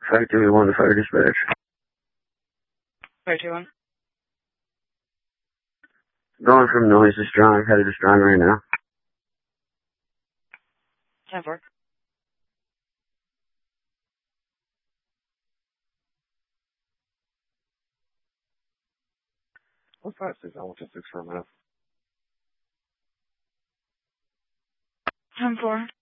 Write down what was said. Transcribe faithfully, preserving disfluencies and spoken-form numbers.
five two one to fire dispatch. five two one. Going from noise to strong, headed to strong right now. ten four. What's that? Six, I want to six for a minute. ten four.